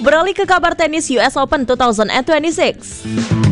Beralih ke kabar tenis US Open 2026.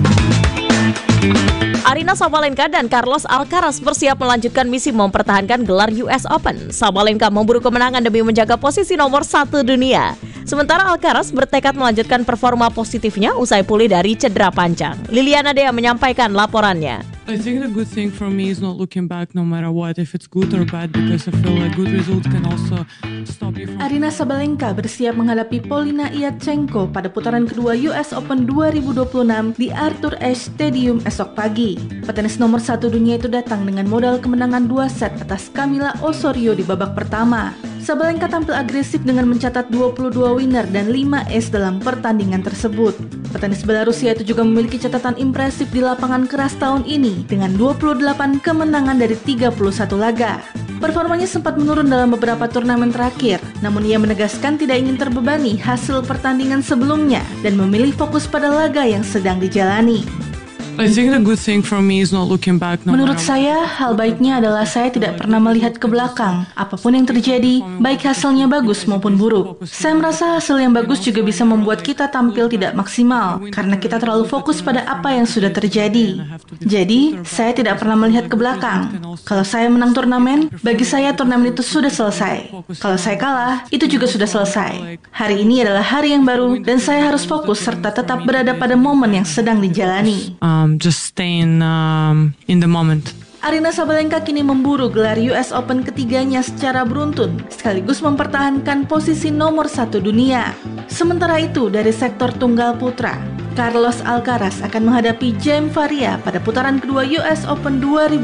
Aryna Sabalenka dan Carlos Alcaraz bersiap melanjutkan misi mempertahankan gelar US Open. Sabalenka memburu kemenangan demi menjaga posisi nomor 1 dunia. Sementara Alcaraz bertekad melanjutkan performa positifnya usai pulih dari cedera panjang. Liliana Dea menyampaikan laporannya. I think the good thing for me is not looking back no matter what, if it's good or bad, because I feel like good results can also stop you from... Aryna Sabalenka bersiap menghadapi Polina Iatchenko pada putaran kedua US Open 2026 di Arthur Ashe Stadium esok pagi. Petenis nomor 1 dunia itu datang dengan modal kemenangan 2 set atas Camila Osorio di babak pertama. Sabalenka tampil agresif dengan mencatat 22 winner dan 5 ace dalam pertandingan tersebut. Petenis Belarusia itu juga memiliki catatan impresif di lapangan keras tahun ini dengan 28 kemenangan dari 31 laga. Performanya sempat menurun dalam beberapa turnamen terakhir, namun ia menegaskan tidak ingin terbebani hasil pertandingan sebelumnya dan memilih fokus pada laga yang sedang dijalani. I think the good thing for me is not looking back no Menurut matter saya, hal baiknya adalah saya tidak pernah melihat ke belakang. Apapun yang terjadi, baik hasilnya bagus maupun buruk. Saya merasa hasil yang bagus juga bisa membuat kita tampil tidak maksimal, karena kita terlalu fokus pada apa yang sudah terjadi. Jadi, saya tidak pernah melihat ke belakang. Kalau saya menang turnamen, bagi saya turnamen itu sudah selesai. Kalau saya kalah, itu juga sudah selesai. Hari ini adalah hari yang baru, dan saya harus fokus serta tetap berada pada momen yang sedang dijalani. just staying in the moment. Aryna Sabalenka kini memburu gelar US Open ketiganya secara beruntun, sekaligus mempertahankan posisi nomor 1 dunia. Sementara itu, dari sektor tunggal putra, Carlos Alcaraz akan menghadapi Jaime Faria pada putaran kedua US Open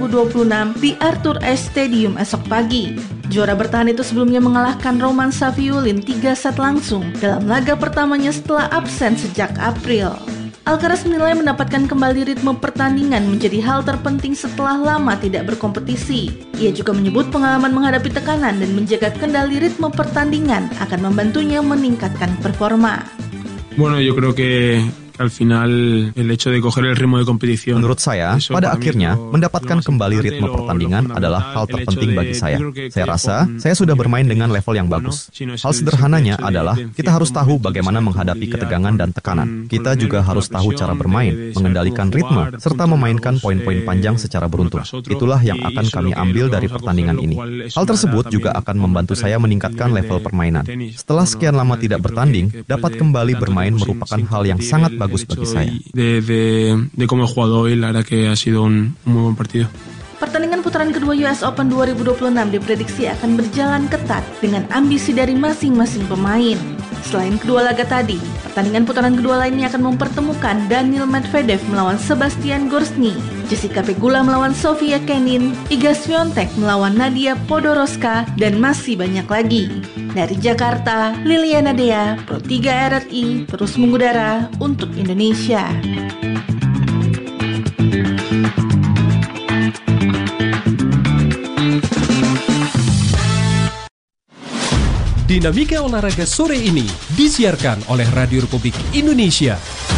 2026 di Arthur Ashe Stadium esok pagi. Juara bertahan itu sebelumnya mengalahkan Roman Safiullin 3 set langsung dalam laga pertamanya setelah absen sejak April. Alcaraz menilai mendapatkan kembali ritme pertandingan menjadi hal terpenting setelah lama tidak berkompetisi. Ia juga menyebut pengalaman menghadapi tekanan dan menjaga kendali ritme pertandingan akan membantunya meningkatkan performa. Bueno, yo creo que al final el hecho de coger el ritmo de competición. Menurut saya, pada akhirnya mendapatkan kembali ritme pertandingan adalah hal terpenting bagi saya. Saya rasa saya sudah bermain dengan level yang bagus. Hal sederhananya adalah kita harus tahu bagaimana menghadapi ketegangan dan tekanan. Kita juga harus tahu cara bermain, mengendalikan ritme, serta memainkan poin-poin panjang secara beruntun. Itulah yang akan kami ambil dari pertandingan ini. Hal tersebut juga akan membantu saya meningkatkan level permainan. Setelah sekian lama tidak bertanding, dapat kembali bermain merupakan hal yang sangat bagus bagi saya. De cómo he jugado hoy, la verdad que ha sido un muy buen partido. Pertandingan putaran kedua US Open 2026 diprediksi akan berjalan ketat dengan ambisi dari masing-masing pemain. Selain kedua laga tadi, pertandingan putaran kedua lainnya akan mempertemukan Daniil Medvedev melawan Sebastian Gorsny, Jessica Pegula melawan Sofia Kenin, Iga Swiatek melawan Nadia Podoroska, dan masih banyak lagi. Dari Jakarta, Liliana Dea, Pro3 RRI, terus mengudara untuk Indonesia. Dinamika olahraga sore ini disiarkan oleh Radio Republik Indonesia.